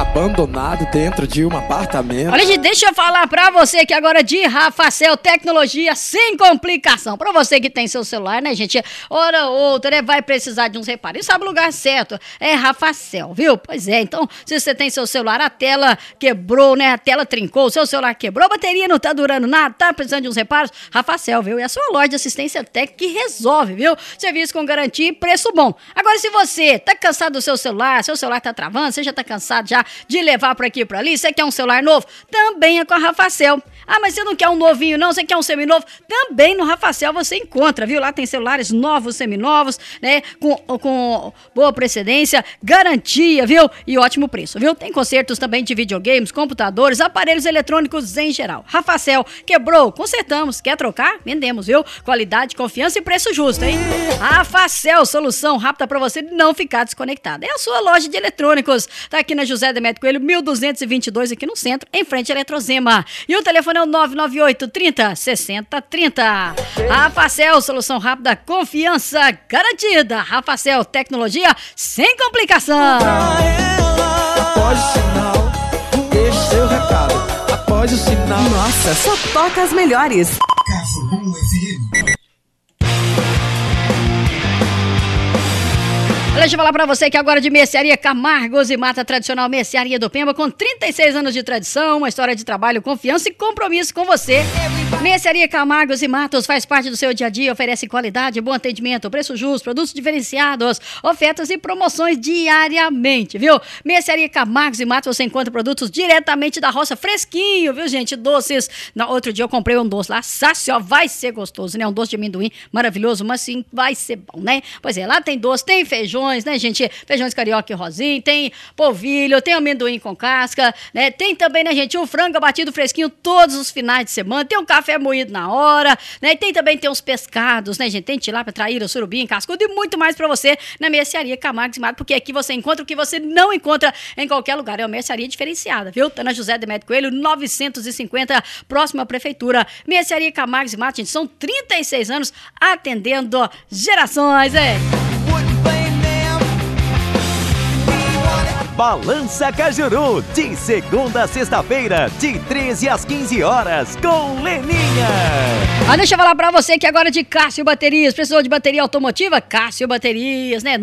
abandonado dentro de um apartamento. Olha, gente, deixa eu falar pra você que agora de Rafacel Tecnologia sem complicação. Pra você que tem seu celular, né, gente? Hora ou outra, né, vai precisar de uns reparos. E sabe o lugar certo? É Rafacel, viu? Pois é, então, se você tem seu celular, a tela quebrou, né? A tela trincou, o seu celular quebrou, a bateria não tá durando nada, tá precisando de uns reparos? Rafacel, viu? É a sua loja de assistência técnica que resolve, viu? Serviço com garantia e preço bom. Agora, se você tá cansado do seu celular tá travando, você já tá cansado já de levar por aqui e por ali, você quer um celular novo? Também é com a Rafacel. Ah, mas você não quer um novinho não, você quer um seminovo? Também no Rafacel você encontra, viu? Lá tem celulares novos, seminovos, né? Com boa procedência, garantia, viu? E ótimo preço, viu? Tem consertos também de videogames, computadores, aparelhos eletrônicos em geral. Rafacel, quebrou, consertamos. Quer trocar? Vendemos, viu? Qualidade, confiança e preço justo, hein? Rafacel, solução rápida pra você não ficar desconectado. É a sua loja de eletrônicos. Tá aqui na José Demetrio Coelho, 1222, aqui no centro, em frente à Eletrozema. E o telefone é o 998 30 60 30. Rafacel, solução rápida, confiança garantida. Rafacel, tecnologia sem complicação. Após o sinal, deixe seu recado. Após o sinal. Nossa, só toca as melhores. Deixa eu falar pra você que agora de Mercearia Camargos e Mata, tradicional Mercearia do Pemba, com 36 anos de tradição, uma história de trabalho, confiança e compromisso com você. Mercearia Camargos e Matos faz parte do seu dia a dia, oferece qualidade, bom atendimento, preço justo, produtos diferenciados, ofertas e promoções diariamente, viu? Mercearia Camargos e Matos, você encontra produtos diretamente da roça, fresquinho, viu, gente? Doces. Outro dia eu comprei um doce lá, Sácio, ó, vai ser gostoso, né? Um doce de amendoim maravilhoso, mas sim, vai ser bom, né? Pois é, lá tem doce, tem feijões, né, gente? Feijões carioca e rosinho, tem polvilho, tem amendoim com casca, né? Tem também, né, gente, o frango abatido fresquinho todos os finais de semana, tem um café moído na hora, né? E tem uns pescados, né, gente? Tem tilápia, traíra, surubim, cascudo e muito mais pra você na Mercearia Camargos e Matos, porque aqui você encontra o que você não encontra em qualquer lugar. É uma mercearia diferenciada, viu? Tá na José Demetrio Coelho, 950, próxima à prefeitura. Mercearia Camargos e Matos, gente, são 36 anos atendendo gerações, hein? Balança Cajuru, de segunda a sexta-feira, de 13 às 15 horas, com Leninha. Deixa eu falar pra você que agora de Cássio Baterias, precisou de bateria automotiva? Cássio Baterias, né?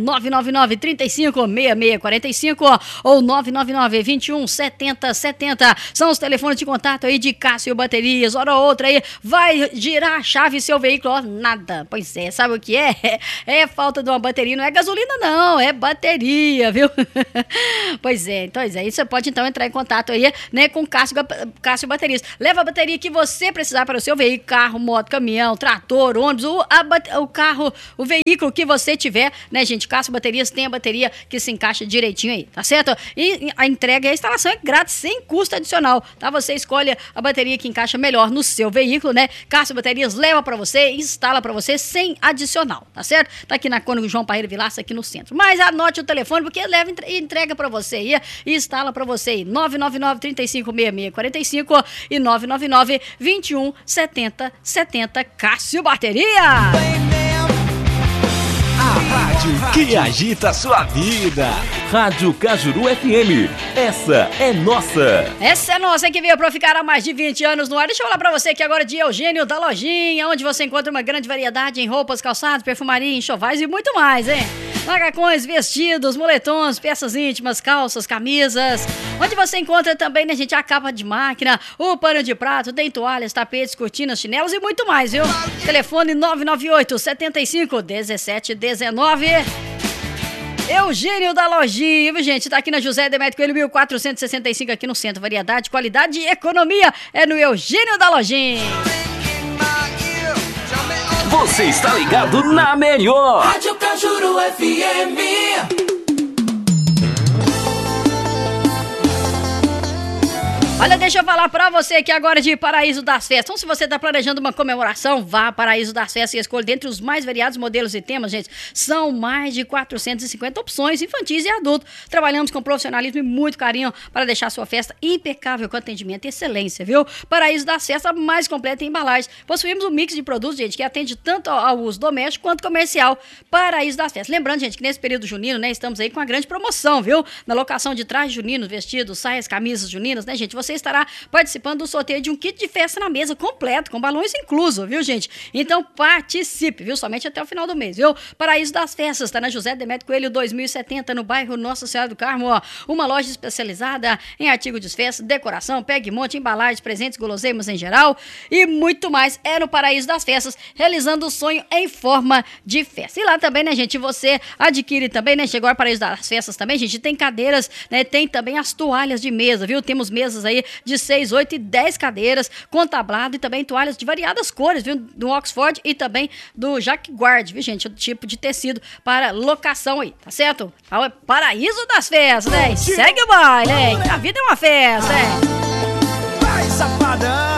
999-35-6645 ou 999-21-7070. São os telefones de contato aí de Cássio Baterias. Hora ou outra aí, vai girar a chave seu veículo, ó, nada. Pois é, sabe o que é? É falta de uma bateria, não é gasolina não, é bateria, viu? Pois é, então aí você pode então entrar em contato aí, né, com Cássio Baterias. Leva a bateria que você precisar para o seu veículo, carro, moto, caminhão, trator, ônibus, o carro, o veículo que você tiver, né, gente? Cássio Baterias tem a bateria que se encaixa direitinho aí, tá certo? E a entrega e a instalação é grátis, sem custo adicional, tá? Você escolhe a bateria que encaixa melhor no seu veículo, né? Cássio Baterias leva para você, instala para você sem adicional, tá certo? Tá aqui na Cônigo João Parreira Vilaça, aqui no centro. Mas anote o telefone, porque leva e entrega para você aí e instala para você aí. 999-35-6645 e 999-21-7070. Cássio Bateria. A rádio que agita a sua vida. Rádio Cajuru FM. Essa é nossa. Essa é nossa, que veio pra ficar há mais de 20 anos no ar. Deixa eu falar pra você que agora é de Eugênio da Lojinha, onde você encontra uma grande variedade em roupas, calçados, perfumaria, enxovais e muito mais, hein? Macacões, vestidos, moletons, peças íntimas, calças, camisas. Onde você encontra também, né, gente, a capa de máquina, o pano de prato, tem toalhas, tapetes, cortinas, chinelos e muito mais, viu? Telefone 998 75 17 19. Eugênio da Lojinha, viu, gente? Tá aqui na José Demetrio Coelho, 1465, aqui no centro. Variedade, qualidade e economia é no Eugênio da Lojinha. Você está ligado na melhor. Rádio Cajuru FM. Olha, deixa eu falar pra você aqui agora de Paraíso das Festas. Então, se você tá planejando uma comemoração, vá a Paraíso das Festas e escolha dentre os mais variados modelos e temas, gente. São mais de 450 opções infantis e adultos. Trabalhamos com profissionalismo e muito carinho para deixar a sua festa impecável com atendimento e excelência, viu? Paraíso das Festas, mais completa em embalagens. Possuímos um mix de produtos, gente, que atende tanto ao uso doméstico quanto comercial. Paraíso das Festas. Lembrando, gente, que nesse período junino, né, estamos aí com uma grande promoção, viu? Na locação de trajes juninos, vestidos, saias, camisas juninas, né, gente? Você estará participando do sorteio de um kit de festa na mesa completo, com balões incluso, viu, gente? Então participe, viu? Somente até o final do mês, viu? Paraíso das Festas, tá na José Demetrio Coelho 2070, no bairro Nossa Senhora do Carmo, ó. Uma loja especializada em artigos de festa, decoração, pegue monte, embalagens, presentes, guloseimas em geral e muito mais. É no Paraíso das Festas, realizando o sonho em forma de festa. E lá também, né, gente, você adquire também, né, chegou ao Paraíso das Festas também, gente, tem cadeiras, né, tem também as toalhas de mesa, viu? Temos mesas aí de 6, 8 e 10 cadeiras, com tablado e também toalhas de variadas cores, viu? Do Oxford e também do Jacquard, viu, gente? O tipo de tecido para locação aí, tá certo? É Paraíso das Festas, né? E segue o baile, né? A vida é uma festa, né? Vai, safadão!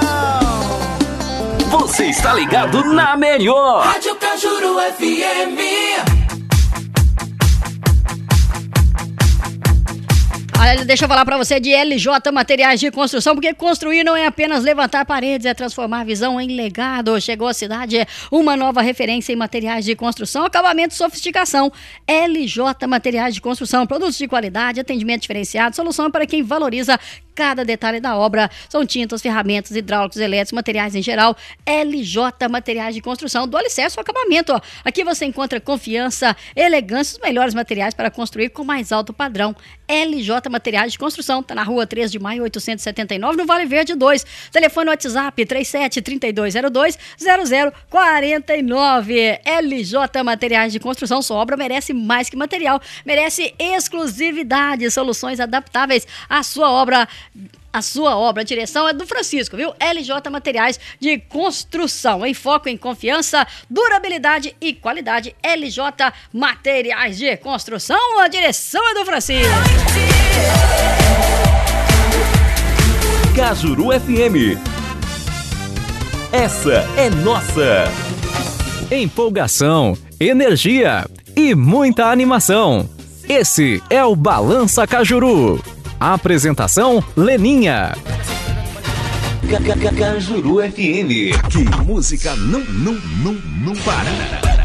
Você está ligado na melhor. Rádio Cajuru FM. Olha, deixa eu falar pra você de LJ Materiais de Construção, porque construir não é apenas levantar paredes, é transformar a visão em legado. Chegou à cidade uma nova referência em materiais de construção, acabamento e sofisticação. LJ Materiais de Construção, produtos de qualidade, atendimento diferenciado, solução para quem valoriza cada detalhe da obra. São tintas, ferramentas, hidráulicos, elétricos, materiais em geral. LJ Materiais de Construção, do alicerce ao acabamento, ó. Aqui você encontra confiança, elegância, os melhores materiais para construir com mais alto padrão. LJ Materiais de Construção, tá na rua 3 de maio, 879, no Vale Verde 2. Telefone WhatsApp 37-3202-0049. LJ Materiais de Construção, sua obra merece mais que material, merece exclusividade, soluções adaptáveis à sua obra. A sua obra, a direção é do Francisco, viu? LJ Materiais de Construção, em foco em confiança, durabilidade e qualidade. LJ Materiais de Construção, a direção é do Francisco. Cajuru FM. Essa é nossa. Empolgação, energia e muita animação. Esse é o Balança Cajuru. Apresentação, Leninha. Cajuru FM. Que música não para.